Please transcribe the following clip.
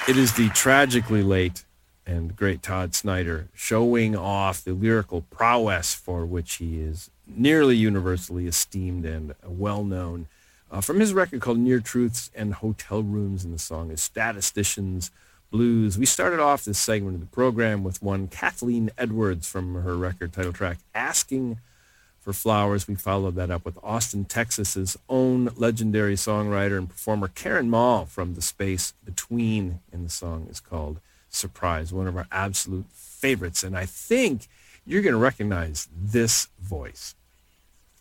It is the tragically late and great Todd Snyder showing off the lyrical prowess for which he is nearly universally esteemed and well known. From his record called Near Truths and Hotel Rooms, and the song is Statisticians Blues. We started off this segment of the program with one Kathleen Edwards from her record title track, Asking for Flowers. We followed that up with Austin, Texas's own legendary songwriter and performer Karen Mall from The Space Between, and the song is called Surprise, one of our absolute favorites. And I think you're going to recognize this voice.